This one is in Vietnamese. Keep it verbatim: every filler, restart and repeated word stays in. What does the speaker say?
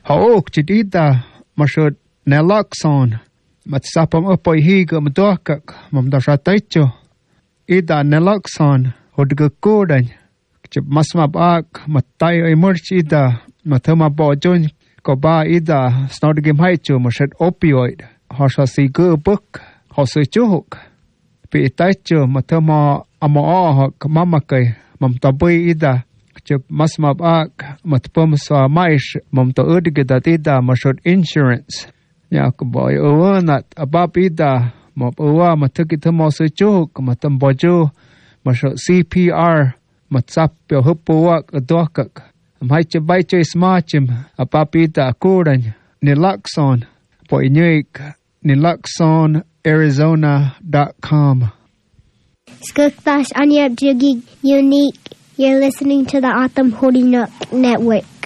Haok chidida mashud naloxone. Matsapam upoi higa mdokak mamdashataicho. Ida naloxone hodga kodan. Chip masmab ak matayo emerch ida matama bojon ko ba ida snodgim haicho mashud opioid. Hasha si go book hosu chuhuk. Pi itaicho matama amaahak mamakai mamtabui ida. Chip masmab ak matpum sa maish mamta udgidat ida mashud insurance. Ya ko boy uwanat abab ida mab uwa matukit mo su chuk matam bojo mashud C P R matsap yo hupuwak adokak. Amhay chabay choy smachim abab ida akuran naloxone po inyik naloxone arizona dot com. Skukbash Anyab Jiggy Unique. You're listening to the Autumn Holding Up Network.